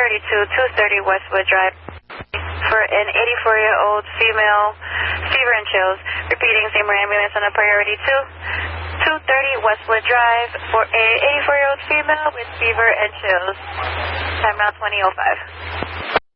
230 Westwood Drive for an 84-year-old female, fever and chills. Repeating, same ambulance on a priority 230 Westwood Drive for a 84-year-old female with fever and chills. Time now 20:05.